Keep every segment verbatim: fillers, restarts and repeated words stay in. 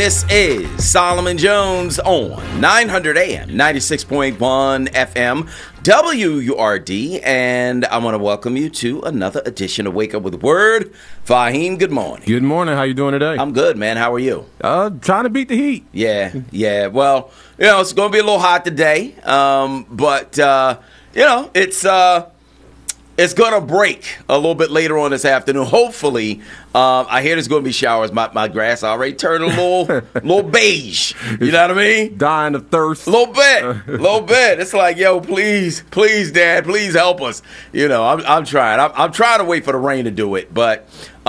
This is Solomon Jones on nine hundred A M, ninety-six point one F M, W U R D, and I want to welcome you to another edition of Wake Up With Word. Fahim, good morning. Good morning. How you doing today? I'm good, man. How are you? Uh, trying to beat the heat. Yeah, yeah. Well, you know, it's going to be a little hot today, um, but, uh, you know, it's... Uh, It's going to break a little bit later on this afternoon. Hopefully, um, I hear there's going to be showers. My, my grass already turned a little little beige. You know what I mean? Dying of thirst. A little bit. A little bit. It's like, yo, please, please, Dad, please help us. You know, I'm, I'm trying. I'm, I'm trying to wait for the rain to do it. But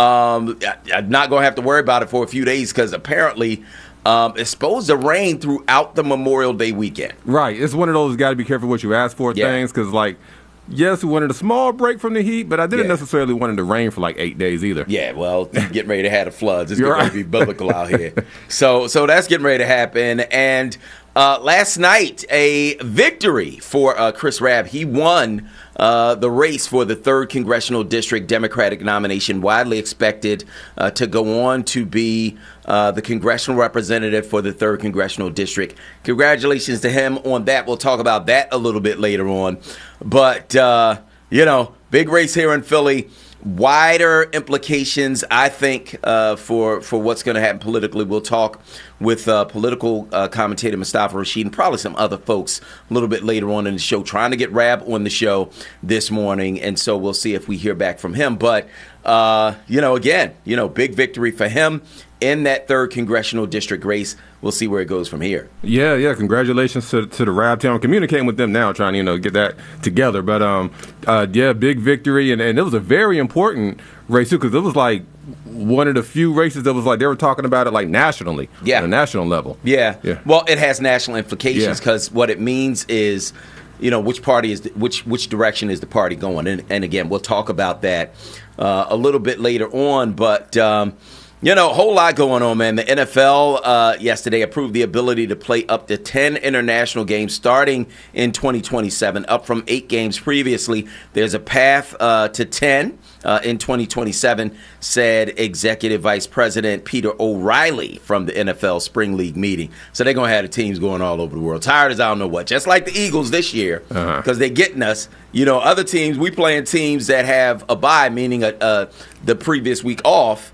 um, I, I'm not going to have to worry about it for a few days because apparently um, it's supposed to rain throughout the Memorial Day weekend. Right. It's one of those got to be careful what you ask for Yeah. things because, like, yes, we wanted a small break from the heat, but I didn't Yeah. necessarily want it to rain for like eight days either. Yeah, well, getting ready to have the floods. It's You're getting right. ready to be biblical out here. So, so that's getting ready to happen. And uh, last night, a victory for uh, Chris Rabb. He won uh, the race for the third Congressional District Democratic nomination, widely expected uh, to go on to be uh, the congressional representative for the third Congressional District. Congratulations to him on that. We'll talk about that a little bit later on. But, uh, you know, big race here in Philly. Wider implications, I think, uh, for for what's going to happen politically. We'll talk with uh, political uh, commentator Mustafa Rashid and probably some other folks a little bit later on in the show, trying to get Rabb on the show this morning. And so we'll see if we hear back from him. But, uh, you know, again, you know, big victory for him in that third congressional district race. We'll see where it goes from here. Yeah, yeah. Congratulations to, to the Rabb team. I'm communicating with them now, trying to, you know, get that together. But, um, uh, yeah, big victory. And, and it was a very important race, too, because it was like one of the few races that was like they were talking about it like nationally, Yeah. on a national level. Yeah. Yeah. Well, it has national implications Yeah. because what it means is, you know, which party is the, which which direction is the party going? And, and again, we'll talk about that uh, a little bit later on. But um, you know, a whole lot going on, man. The N F L uh, yesterday approved the ability to play up to ten international games starting in twenty twenty-seven, up from eight games previously. There's a path uh, to ten uh, in twenty twenty-seven, said Executive Vice President Peter O'Reilly from the N F L Spring League meeting. So they're going to have the teams going all over the world. Tired as I don't know what. Just like the Eagles this year, because Uh-huh. they're getting us. You know, other teams, we playing teams that have a bye, meaning a, uh, the previous week off.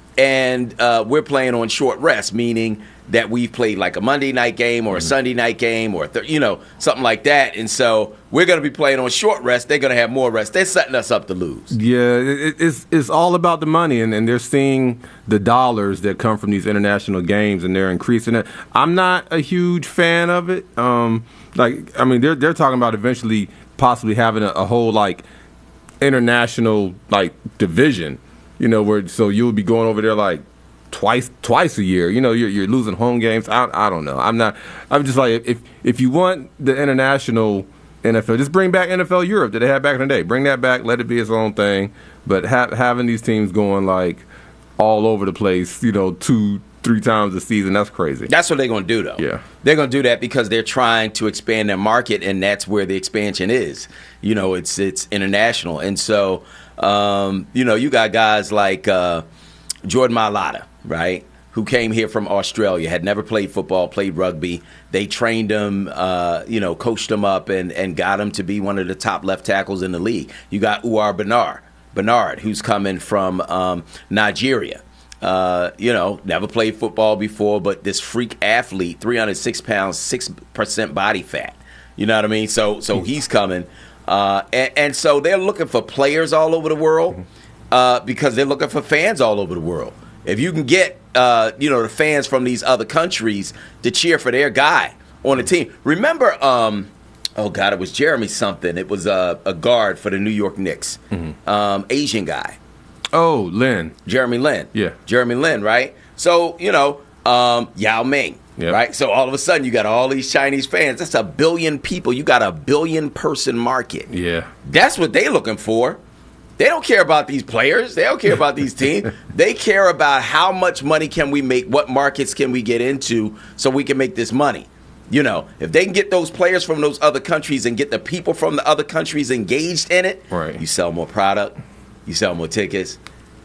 And uh, we're playing on short rest, meaning that we've played like a Monday night game or a Sunday night game or, th- you know, something like that. And so we're going to be playing on short rest. They're going to have more rest. They're setting us up to lose. Yeah, it, it's it's all about the money, and, and they're seeing the dollars that come from these international games, and they're increasing it. I'm not a huge fan of it. Um, like, I mean, they're they're talking about eventually possibly having a, a whole like international like division, you know, where so you'll be going over there like twice twice a year. You know, you're you're losing home games. I I don't know. I'm not. I'm just like if if you want the international N F L, just bring back N F L Europe that they had back in the day. Bring that back. Let it be its own thing. But ha- having these teams going like all over the place, you know, two, three times a season, that's crazy. That's what they're going to do, though. Yeah. They're going to do that because they're trying to expand their market, and that's where the expansion is. You know, it's it's international. And so, um, you know, you got guys like uh, Jordan Mailata, right, who came here from Australia, had never played football, played rugby. They trained him, uh, you know, coached him up and, and got him to be one of the top left tackles in the league. You got Uwar Bernard, Bernard who's coming from um, Nigeria. Uh, you know, never played football before, but this freak athlete, three hundred six pounds, six percent body fat. You know what I mean? So so he's coming. Uh, and, and so they're looking for players all over the world uh, because they're looking for fans all over the world. If you can get, uh, you know, the fans from these other countries to cheer for their guy on the team. Remember, um, oh, God, it was Jeremy something. It was a, a guard for the New York Knicks, mm-hmm. um, Asian guy. Oh, Lin. Jeremy Lin. Yeah. Jeremy Lin, right? So, you know, um, Yao Ming, Yep. right? So all of a sudden you got all these Chinese fans. That's a billion people. You got a billion person market. Yeah. That's what they're looking for. They don't care about these players. They don't care about these teams. They care about how much money can we make, what markets can we get into so we can make this money. You know, if they can get those players from those other countries and get the people from the other countries engaged in it, Right. you sell more product, you sell more tickets,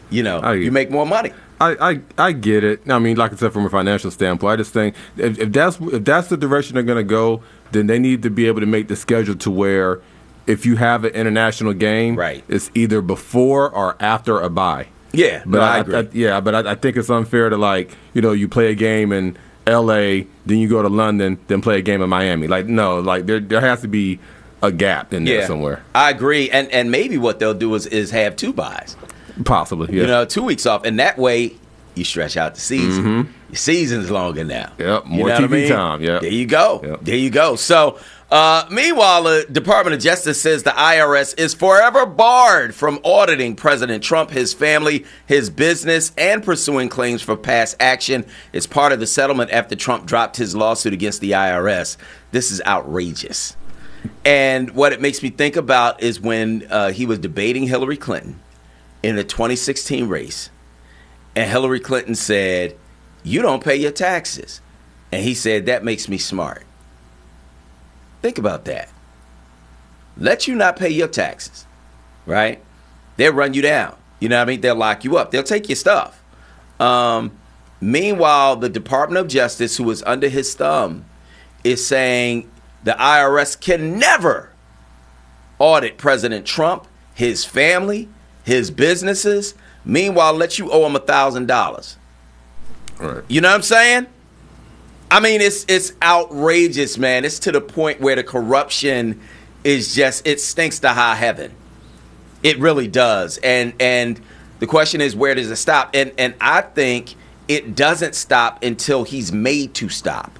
You know, I, you make more money. I, I, I get it. I mean, like I said, from a financial standpoint, I just think if, if that's if that's the direction they're going to go, then they need to be able to make the schedule to where if you have an international game, right. it's either before or after a bye. Yeah, but no, I, I, agree. I, yeah, but I, I think it's unfair to, like, you know, you play a game in L A, then you go to London, then play a game in Miami. Like, no, like there there has to be a gap in there yeah, somewhere. I agree, and and maybe what they'll do is is have two buys. Possibly, yeah. You know, two weeks off, and that way you stretch out the season. Mm-hmm. Your season's longer now. Yep, more you know T V what I mean? time. Yeah, there you go. Yep. There you go. So, uh, meanwhile, the Department of Justice says the I R S is forever barred from auditing President Trump, his family, his business, and pursuing claims for past action. It's part of the settlement after Trump dropped his lawsuit against the I R S. This is outrageous. And what it makes me think about is when uh, he was debating Hillary Clinton in the twenty sixteen race, and Hillary Clinton said, "You don't pay your taxes." And he said, "That makes me smart." Think about that. Let you not pay your taxes, right? They'll run you down. You know what I mean? They'll lock you up. They'll take your stuff. Um, meanwhile, the Department of Justice, who is under his thumb, is saying the I R S can never audit President Trump, his family, his businesses. Meanwhile, let you owe him a thousand dollars. Right. You know what I'm saying? I mean, it's it's outrageous, man. It's to the point where the corruption is just, it stinks to high heaven. It really does. And and the question is, where does it stop? And and I think it doesn't stop until he's made to stop.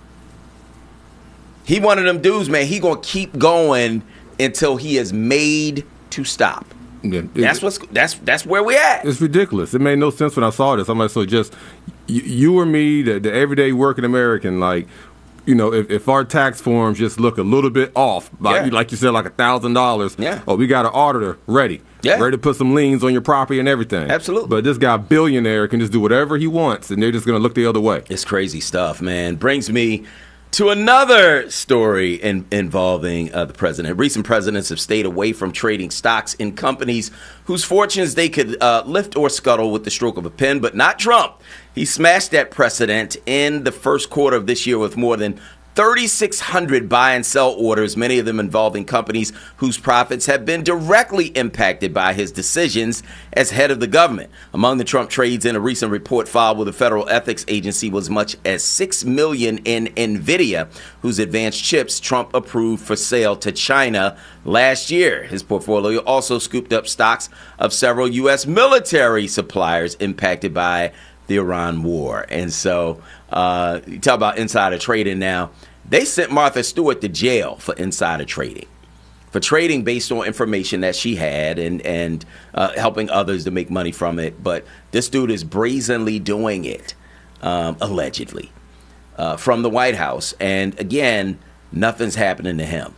He one of them dudes, man. He gonna keep going until he is made to stop. Yeah, it, that's what's that's that's where we at. It's ridiculous. It made no sense when I saw this. I'm like, so just you, you or me, the, the everyday working American, like, you know, if, if our tax forms just look a little bit off, like, Yeah. like you said, like a thousand dollars. Yeah. Oh, we got an auditor ready. Yeah. Ready to put some liens on your property and everything. Absolutely. But this guy, billionaire, can just do whatever he wants, and they're just going to look the other way. It's crazy stuff, man. Brings me to another story in, involving uh, the president. Recent presidents have stayed away from trading stocks in companies whose fortunes they could uh, lift or scuttle with the stroke of a pen, but not Trump. He smashed that precedent in the first quarter of this year with more than thirty-six hundred buy and sell orders, many of them involving companies whose profits have been directly impacted by his decisions as head of the government. Among the Trump trades in a recent report filed with the Federal Ethics Agency was as much as six million dollars in NVIDIA, whose advanced chips Trump approved for sale to China last year. His portfolio also scooped up stocks of several U S military suppliers impacted by the Iran war. And so uh, you talk about insider trading now. They sent Martha Stewart to jail for insider trading, for trading based on information that she had and, and uh, helping others to make money from it. But this dude is brazenly doing it, um, allegedly, uh, from the White House. And again, nothing's happening to him.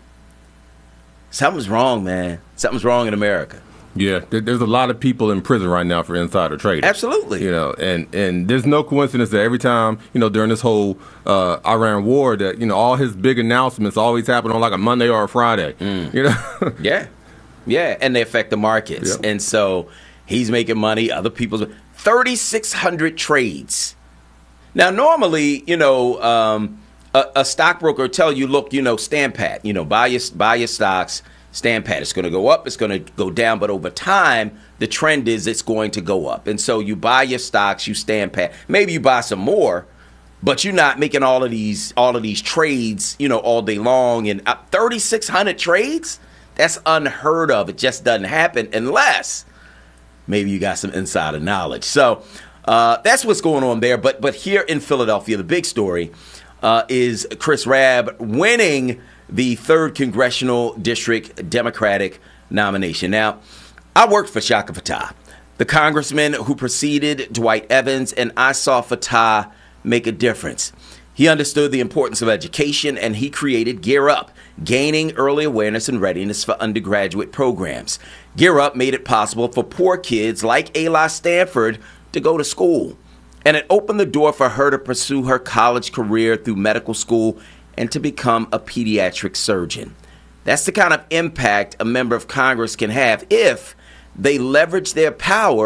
Something's wrong, man. Something's wrong in America. Yeah, there, there's a lot of people in prison right now for insider trading. Absolutely. You know, and, and there's no coincidence that every time, you know, during this whole uh, Iran war that, you know, all his big announcements always happen on like a Monday or a Friday. Mm. You know? Yeah. Yeah. And they affect the markets. Yep. And so he's making money. Other people's thirty-six hundred trades. Now, normally, you know, um, a, a stockbroker will tell you, look, you know, stand pat, you know, buy your, buy your stocks. Stand pat. It's going to go up. It's going to go down. But over time, the trend is it's going to go up. And so you buy your stocks, you stand pat. Maybe you buy some more, but you're not making all of these all of these trades, you know, all day long. And uh, thirty-six hundred trades? That's unheard of. It just doesn't happen unless maybe you got some insider knowledge. So uh, that's what's going on there. But but here in Philadelphia, the big story uh, is Chris Rabb winning the third Congressional District Democratic nomination. Now, I worked for Shaka Fattah, the congressman who preceded Dwight Evans, and I saw Fattah make a difference. He understood the importance of education, and he created Gear Up, gaining early awareness and readiness for undergraduate programs. Gear Up made it possible for poor kids like Ayla Stanford to go to school, and it opened the door for her to pursue her college career through medical school and to become a pediatric surgeon. That's the kind of impact a member of Congress can have if they leverage their power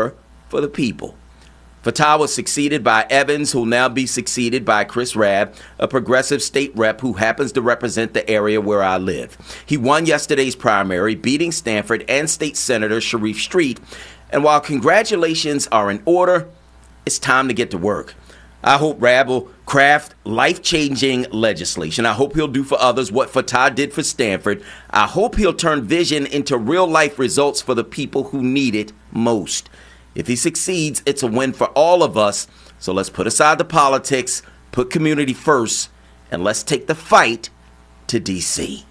for the people. Fattah was succeeded by Evans, who will now be succeeded by Chris Rabb, a progressive state rep who happens to represent the area where I live. He won yesterday's primary, beating Stanford and State Senator Sharif Street. And while congratulations are in order, it's time to get to work. I hope Rabb will craft life-changing legislation. I hope he'll do for others what Fattah did for Stanford. I hope he'll turn vision into real-life results for the people who need it most. If he succeeds, it's a win for all of us. So let's put aside the politics, put community first, and let's take the fight to D C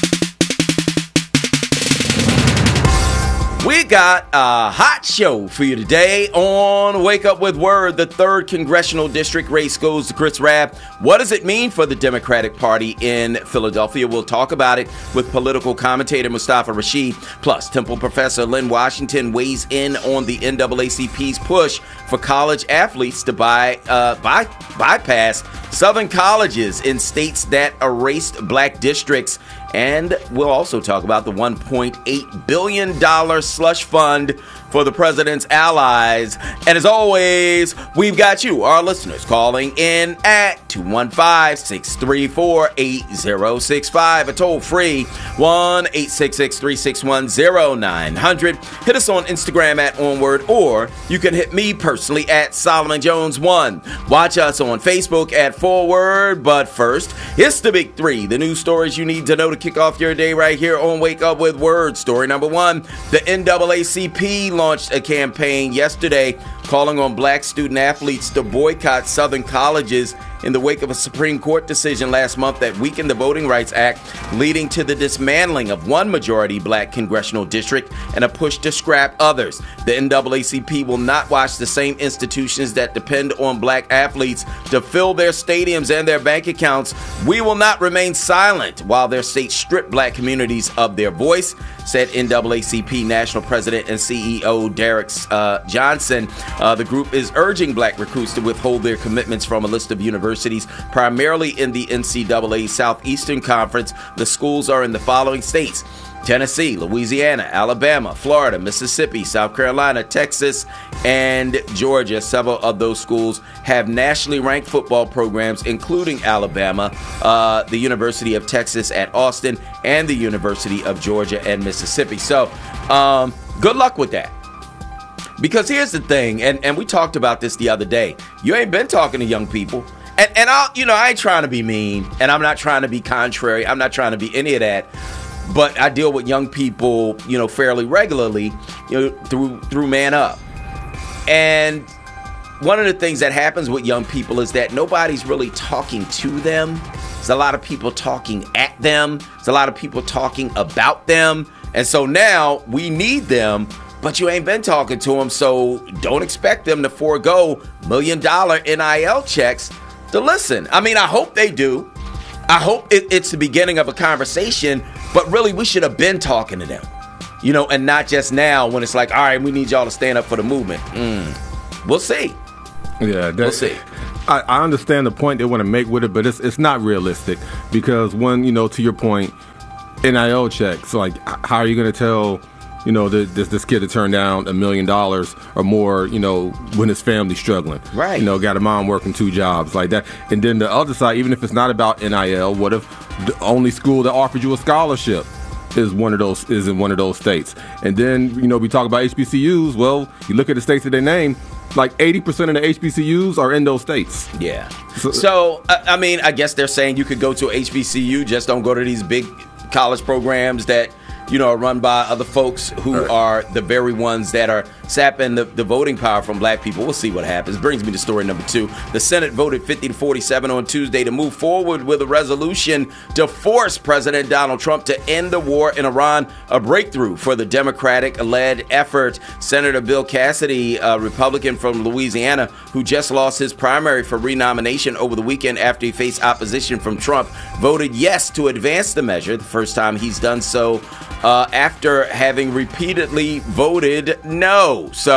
We got a hot show for you today on Wake Up With Word. The third congressional district race goes to Chris Rabb. What does it mean for the Democratic Party in Philadelphia? We'll talk about it with political commentator Mustafa Rashid. Plus, Temple professor Lynn Washington weighs in on the N double A C P's push for college athletes to buy, uh, by, bypass Southern colleges in states that erased black districts. And we'll also talk about the one point eight billion dollars slush fund for the president's allies. And as always, we've got you, our listeners, calling in at two one five, six three four, eight zero six five, a toll-free one eight six six, three six one, zero nine hundred. Hit us on Instagram at Onward, or you can hit me personally at Solomon Jones one. Watch us on Facebook at Forward. But first, it's the big three, the news stories you need to know to kick off your day right here on Wake Up With Word. Story number one, the N double A C P launched a campaign yesterday calling on black student athletes to boycott Southern colleges in the wake of a Supreme Court decision last month that weakened the Voting Rights Act, leading to the dismantling of one majority black congressional district and a push to scrap others. The N double A C P will not watch the same institutions that depend on black athletes to fill their stadiums and their bank accounts. We will not remain silent while their states strip black communities of their voice, said N double A C P National President and C E O Derek uh, Johnson. Uh, the group is urging black recruits to withhold their commitments from a list of universities, primarily in the N C double A Southeastern Conference. The schools are in the following states: Tennessee, Louisiana, Alabama, Florida, Mississippi, South Carolina, Texas, and Georgia. Several of those schools have nationally ranked football programs, including Alabama, uh, the University of Texas at Austin, and the University of Georgia and Mississippi. So, um, good luck with that. Because here's the thing, and, and we talked about this the other day. You ain't been talking to young people. And, and I'll, you know, I ain't trying to be mean, and I'm not trying to be contrary. I'm not trying to be any of that. But I deal with young people, you know, fairly regularly, you know, through through Man Up. And one of the things that happens with young people is that nobody's really talking to them. There's a lot of people talking at them. There's a lot of people talking about them. And so now we need them, but you ain't been talking to them. So don't expect them to forego million dollar N I L checks to listen. I mean, I hope they do. I hope it, it's the beginning of a conversation, but really we should have been talking to them, you know, and not just now when it's like, all right, we need y'all to stand up for the movement. Mm. We'll see. Yeah, that, we'll see. I, I understand the point they want to make with it, but it's it's not realistic because when, you know, to your point, N I L checks, like how are you going to tell, you know, the, this this kid to turn down a million dollars or more, you know, when his family's struggling. Right. You know, got a mom working two jobs like that. And then the other side, even if it's not about N I L, what if the only school that offers you a scholarship is one of those is in one of those states? And then, you know, we talk about H B C Us. Well, you look at the states that they name, like eighty percent of the H B C Us are in those states. Yeah. So, so I mean, I guess they're saying you could go to H B C U, just don't go to these big college programs that, you know, are run by other folks who right. are the very ones that are sapping the, the voting power from black people. We'll see what happens. Brings me to story number two. The Senate voted fifty to forty-seven on Tuesday to move forward with a resolution to force President Donald Trump to end the war in Iran, a breakthrough for the Democratic-led effort. Senator Bill Cassidy, a Republican from Louisiana, who just lost his primary for renomination over the weekend after he faced opposition from Trump, voted yes to advance the measure, the first time he's done so Uh, after having repeatedly voted no. So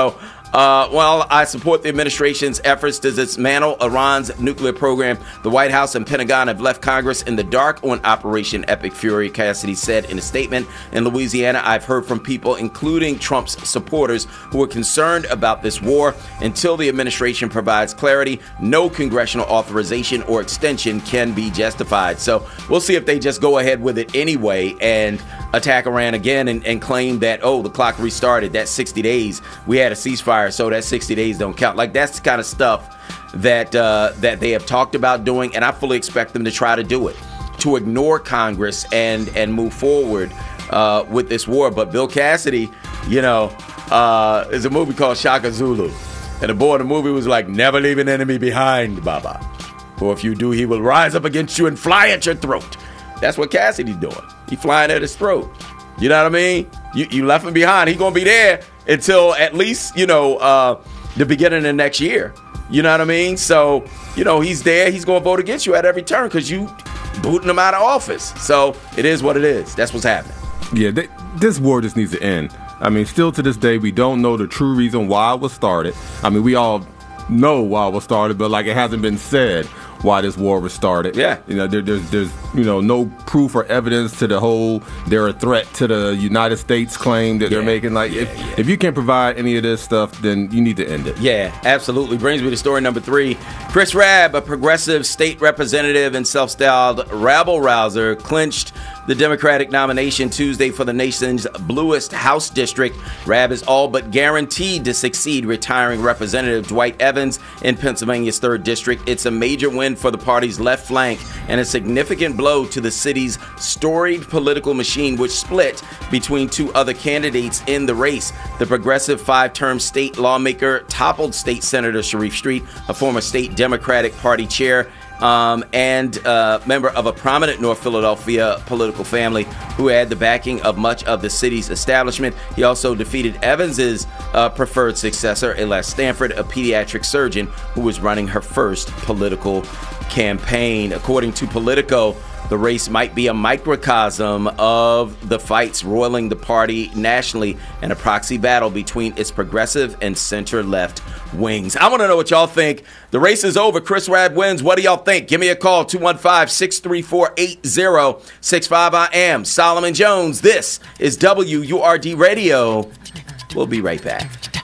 Uh, while I support the administration's efforts to dismantle Iran's nuclear program, the White House and Pentagon have left Congress in the dark on Operation Epic Fury, Cassidy said in a statement. In Louisiana, I've heard from people, including Trump's supporters, who are concerned about this war. Until the administration provides clarity, no congressional authorization or extension can be justified. So we'll see if they just go ahead with it anyway and attack Iran again and, and claim that, oh, the clock restarted. That's sixty days. We had a ceasefire, so that sixty days don't count. Like, that's the kind of stuff that uh, that they have talked about doing, and I fully expect them to try to do it, to ignore Congress and and move forward uh, with this war. But Bill Cassidy, you know, uh, there's a movie called Shaka Zulu, and the boy in the movie was like, never leave an enemy behind, Baba. For if you do, he will rise up against you and fly at your throat. That's what Cassidy's doing. He flying at his throat. You know what I mean? You you left him behind. He's going to be there until at least, you know, uh, the beginning of next year. You know what I mean? So, you know, he's there. He's going to vote against you at every turn because you booting him out of office. So it is what it is. That's what's happening. Yeah, they, this war just needs to end. I mean, still to this day, we don't know the true reason why it was started. I mean, we all know why it was started, but like it hasn't been said why this war was started. Yeah. You know, there, there's, there's, you know, no proof or evidence to the whole, they're a threat to the United States claim that yeah, they're making. Like, yeah, if, yeah. if you can't provide any of this stuff, then you need to end it. Yeah, absolutely. Brings me to story number three. Chris Rabb, a progressive state representative and self-styled rabble-rouser, clinched the Democratic nomination Tuesday for the nation's bluest House district. Rabb is all but guaranteed to succeed retiring Representative Dwight Evans in Pennsylvania's third district. It's a major win for the party's left flank and a significant blow to the city's storied political machine, which split between two other candidates in the race. The progressive five-term state lawmaker toppled State Senator Sharif Street, a former state Democratic Party chair, Um, and uh, member of a prominent North Philadelphia political family who had the backing of much of the city's establishment. He also defeated Evans's uh, preferred successor, Celeste Stanford, a pediatric surgeon who was running her first political campaign. According to Politico, the race might be a microcosm of the fights roiling the party nationally and a proxy battle between its progressive and center-left wings. I want to know what y'all think. The race is over. Chris Rabb wins. What do y'all think? Give me a call, two one five, six three four, eight zero six five. I am Solomon Jones. This is W U R D Radio. We'll be right back.